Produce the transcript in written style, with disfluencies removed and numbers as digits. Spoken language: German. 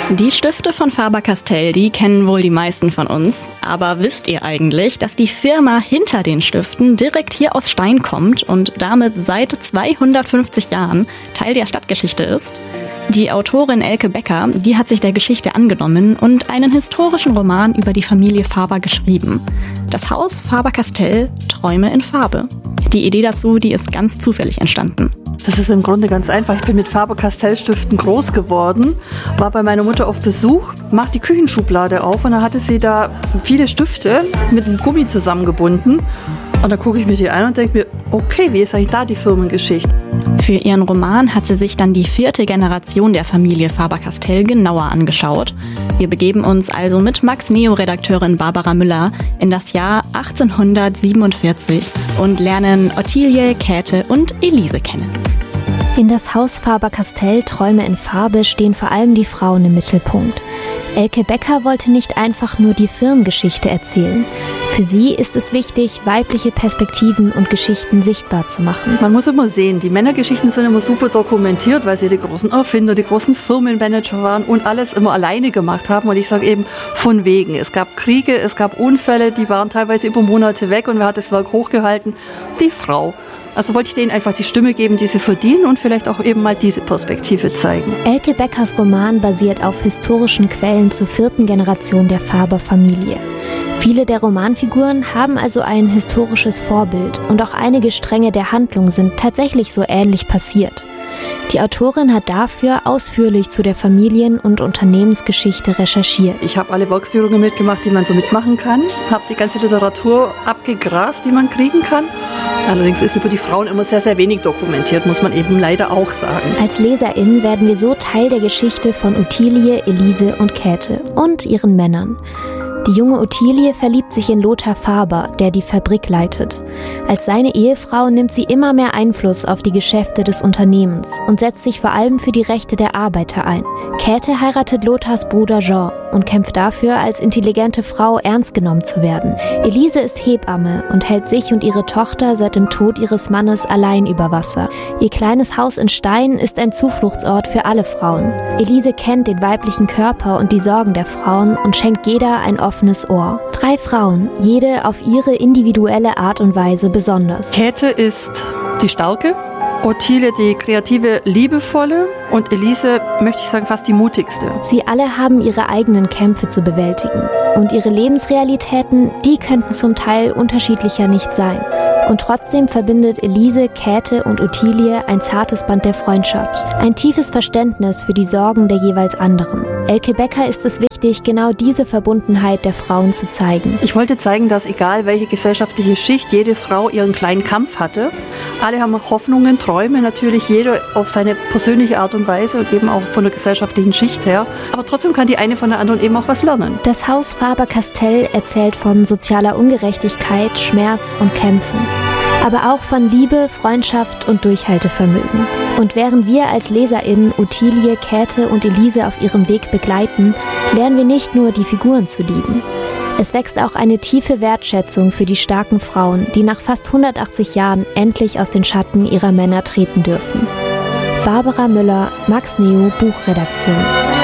Die Stifte von Faber-Castell, die kennen wohl die meisten von uns. Aber wisst ihr eigentlich, dass die Firma hinter den Stiften direkt hier aus Stein kommt und damit seit 250 Jahren Teil der Stadtgeschichte ist? Die Autorin Elke Becker, die hat sich der Geschichte angenommen und einen historischen Roman über die Familie Faber geschrieben. Das Haus Faber-Castell, Träume in Farbe. Die Idee dazu, die ist ganz zufällig entstanden. Das ist im Grunde ganz einfach. Ich bin mit Faber-Castell-Stiften groß geworden, war bei meiner Mutter auf Besuch, macht die Küchenschublade auf und da hatte sie da viele Stifte mit einem Gummi zusammengebunden. Und da gucke ich mir die an und denke mir, okay, wie ist eigentlich da die Firmengeschichte? Für ihren Roman hat sie sich dann die 4. Generation der Familie Faber-Castell genauer angeschaut. Wir begeben uns also mit Max-Neo-Redakteurin Barbara Müller in das Jahr 1847 und lernen Ottilie, Käthe und Elise kennen. In das Haus Faber-Castell Träume in Farbe stehen vor allem die Frauen im Mittelpunkt. Elke Becker wollte nicht einfach nur die Firmengeschichte erzählen. Für sie ist es wichtig, weibliche Perspektiven und Geschichten sichtbar zu machen. Man muss immer sehen, die Männergeschichten sind immer super dokumentiert, weil sie die großen Erfinder, die großen Firmenmanager waren und alles immer alleine gemacht haben. Und ich sage eben von wegen. Es gab Kriege, es gab Unfälle, die waren teilweise über Monate weg und wer hat das Werk hochgehalten? Die Frau. Also wollte ich denen einfach die Stimme geben, die sie verdienen und vielleicht auch eben mal diese Perspektive zeigen. Elke Beckers Roman basiert auf historischen Quellen zur 4. Generation der Faber-Familie. Viele der Romanfiguren haben also ein historisches Vorbild und auch einige Stränge der Handlung sind tatsächlich so ähnlich passiert. Die Autorin hat dafür ausführlich zu der Familien- und Unternehmensgeschichte recherchiert. Ich habe alle Volksführungen mitgemacht, die man so mitmachen kann, habe die ganze Literatur abgegrast, die man kriegen kann. Allerdings ist über die Frauen immer sehr, sehr wenig dokumentiert, muss man eben leider auch sagen. Als LeserInnen werden wir so Teil der Geschichte von Ottilie, Elise und Käthe und ihren Männern. Die junge Ottilie verliebt sich in Lothar Faber, der die Fabrik leitet. Als seine Ehefrau nimmt sie immer mehr Einfluss auf die Geschäfte des Unternehmens und setzt sich vor allem für die Rechte der Arbeiter ein. Käthe heiratet Lothars Bruder Jean und kämpft dafür, als intelligente Frau ernst genommen zu werden. Elise ist Hebamme und hält sich und ihre Tochter seit dem Tod ihres Mannes allein über Wasser. Ihr kleines Haus in Stein ist ein Zufluchtsort für alle Frauen. Elise kennt den weiblichen Körper und die Sorgen der Frauen und schenkt jeder ein offenes Ohr. 3 Frauen, jede auf ihre individuelle Art und Weise besonders. Käthe ist die Starke, Ottilie die kreative, liebevolle und Elise, möchte ich sagen, fast die mutigste. Sie alle haben ihre eigenen Kämpfe zu bewältigen. Und ihre Lebensrealitäten, die könnten zum Teil unterschiedlicher nicht sein. Und trotzdem verbindet Elise, Käthe und Ottilie ein zartes Band der Freundschaft. Ein tiefes Verständnis für die Sorgen der jeweils anderen. Elke Becker ist es wichtig, genau diese Verbundenheit der Frauen zu zeigen. Ich wollte zeigen, dass egal welche gesellschaftliche Schicht, jede Frau ihren kleinen Kampf hatte. Alle haben Hoffnungen, Träume, natürlich jeder auf seine persönliche Art und Weise und eben auch von der gesellschaftlichen Schicht her. Aber trotzdem kann die eine von der anderen eben auch was lernen. Das Haus Faber-Castell erzählt von sozialer Ungerechtigkeit, Schmerz und Kämpfen. Aber auch von Liebe, Freundschaft und Durchhaltevermögen. Und während wir als LeserInnen Ottilie, Käthe und Elise auf ihrem Weg begleiten, lernen wir nicht nur die Figuren zu lieben. Es wächst auch eine tiefe Wertschätzung für die starken Frauen, die nach fast 180 Jahren endlich aus den Schatten ihrer Männer treten dürfen. Barbara Müller, Max Neo, Buchredaktion.